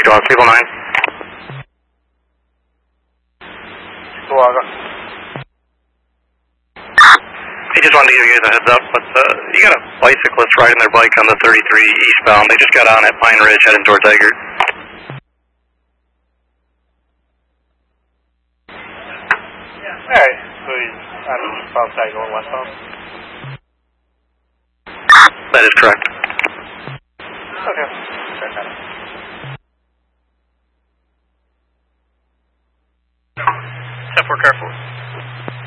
Dog, People 9. Chihuahua. I just wanted to give you guys a heads up, but you got a bicyclist riding their bike on the 33 eastbound. They just got on at Pine Ridge heading toward Tiger. Alright, so he's on the south side going westbound? That is correct.